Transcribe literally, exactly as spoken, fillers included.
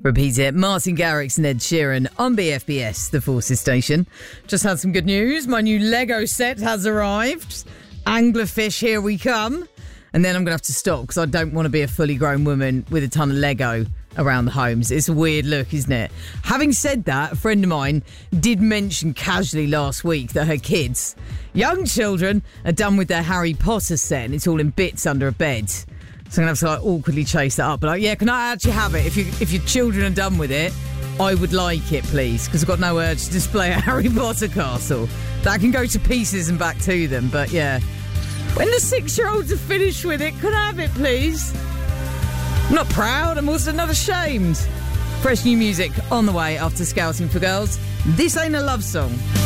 Repeat it. Martin Garrix and Ed Sheeran on B F B S, the Forces station. Just had some good news. My new Lego set has arrived. Anglerfish, here we come. And then I'm going to have to stop because I don't want to be a fully grown woman with a ton of Lego around the homes. It's a weird look, isn't it? Having said that, a friend of mine did mention casually last week that her kids, young children, are done with their Harry Potter set and it's all in bits under a bed. So I'm going to have to like awkwardly chase that up. But like, yeah, can I actually have it? If you if your children are done with it, I would like it, please, because I've got no urge to display a Harry Potter castle. That can go to pieces and back to them. But yeah, when the six-year-olds are finished with it, can I have it, please? I'm not proud, I'm also not ashamed. Fresh new music on the way after Scouting for Girls. This ain't a love song.